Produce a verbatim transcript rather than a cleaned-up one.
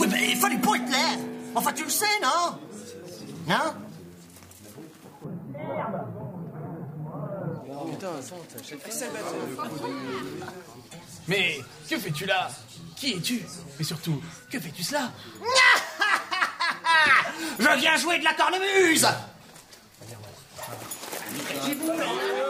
Oui, mais il fallait pas être là. Enfin, tu le sais, non? Non? Mais que fais-tu là? Qui es-tu? Et surtout, que fais-tu cela? Je viens jouer de la cornemuse.